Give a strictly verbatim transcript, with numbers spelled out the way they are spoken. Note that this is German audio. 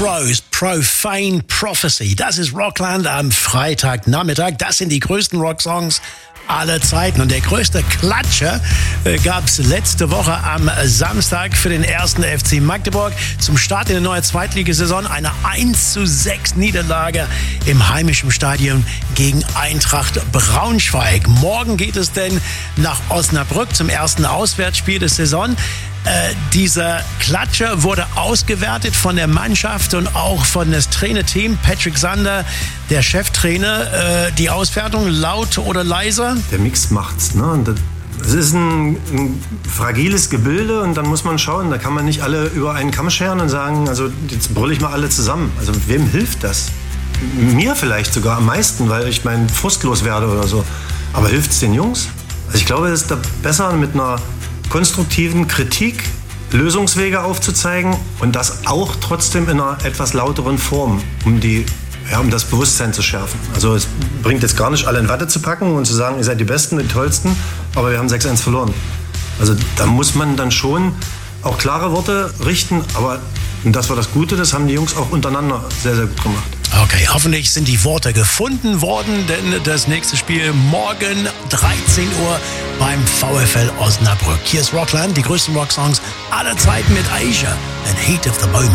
Rose, Profane Prophecy. Das ist Rockland am Freitagnachmittag. Das sind die größten Rocksongs aller Zeiten. Und der größte Klatscher äh, gab es letzte Woche am Samstag für den ersten F C Magdeburg. Zum Start in der neuen Zweitligasaison eine eins zu sechs Niederlage im heimischen Stadion gegen Eintracht Braunschweig. Morgen geht es denn nach Osnabrück zum ersten Auswärtsspiel der Saison. Äh, dieser Klatscher wurde ausgewertet von der Mannschaft und auch von das Trainerteam. Patrick Sander, der Cheftrainer, äh, die Auswertung laut oder leiser? Der Mix macht's, ne? Und das, das ist ein, ein fragiles Gebilde und dann muss man schauen, da kann man nicht alle über einen Kamm scheren und sagen, also jetzt brülle ich mal alle zusammen. Also wem hilft das? Mir vielleicht sogar am meisten, weil ich mein frustlos werde oder so. Aber hilft's den Jungs? Also ich glaube, es ist da besser mit einer konstruktiven Kritik Lösungswege aufzuzeigen und das auch trotzdem in einer etwas lauteren Form, um die, ja, um das Bewusstsein zu schärfen. Also es bringt jetzt gar nicht, alle in Watte zu packen und zu sagen, ihr seid die Besten, die Tollsten, aber wir haben sechs eins verloren. Also da muss man dann schon auch klare Worte richten, aber und das war das Gute, das haben die Jungs auch untereinander sehr, sehr gut gemacht. Okay, hoffentlich sind die Worte gefunden worden, denn das nächste Spiel morgen dreizehn Uhr beim VfL Osnabrück. Hier ist Rockland, die größten Rocksongs aller Zeiten mit Aisha and Heat of the Moment.